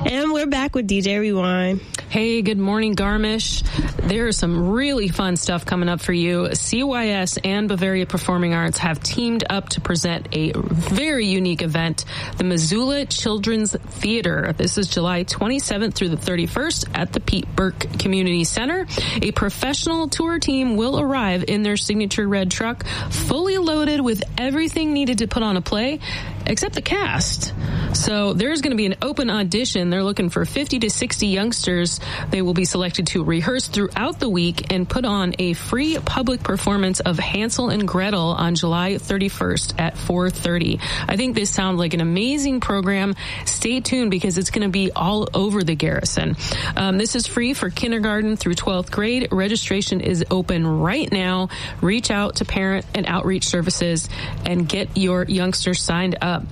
And we're back with DJ Rewind. Hey, good morning, Garmisch. There is some really fun stuff coming up for you. CYS and Bavaria Performing Arts have teamed up to present a very unique event, the Missoula Children's Theater. This is July 27th through the 31st at the Pete Burke Community Center. A professional tour team will arrive in their signature red truck, fully loaded with everything needed to put on a play, except the cast. So there's going to be an open audition. They're looking for 50 to 60 youngsters. They will be selected to rehearse throughout the week and put on a free public performance of Hansel and Gretel on July 31st at 4:30. I think this sounds like an amazing program. Stay tuned because it's going to be all over the Garrison. This is free for kindergarten through 12th grade. Registration is open right now. Reach out to Parent and Outreach Services and get your youngsters signed up.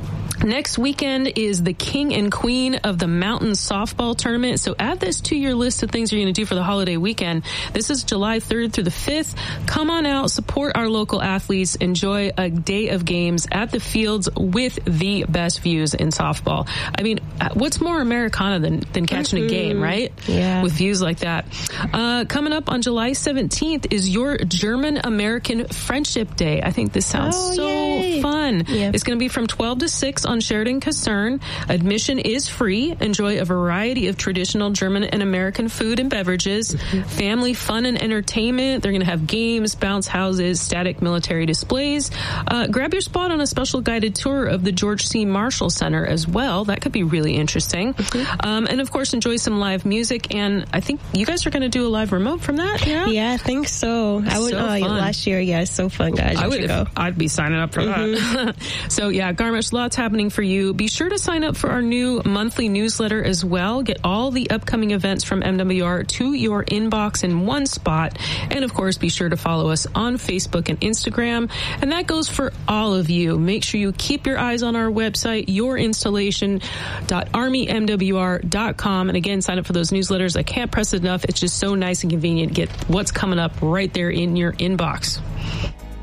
Next weekend is the King and Queen of the Mountain Softball Tournament. So add this to your list of things you're going to do for the holiday weekend. This is July 3rd through the 5th. Come on out, support our local athletes, enjoy a day of games at the fields with the best views in softball. I mean, what's more Americana than catching a game, right? Yeah. With views like that. Coming up on July 17th is your German-American Friendship Day. I think this sounds fun. Yeah. It's going to be from 12 to 6 on Sheridan Casern. Admission is free. Enjoy a variety of traditional German and American food and beverages. Family fun and entertainment. They're going to have games, bounce houses, static military displays. Grab your spot on a special guided tour of the George C. Marshall Center as well. That could be really interesting. And of course, enjoy some live music. And I think you guys are going to do a live remote from that. Yeah, I think so. I went last year. Yeah, it's so fun, guys. I'd be signing up for that. So yeah, Garmisch, lots happening for you. Be sure to sign up for our new monthly newsletter as well. Get all the upcoming events from MWR to your inbox in one spot. And of course, be sure to follow us on Facebook and Instagram. And that goes for all of you. Make sure you keep your eyes on our website, yourinstallation.armymwr.com. And again, sign up for those newsletters. I can't press it enough. It's just so nice and convenient to get what's coming up right there in your inbox.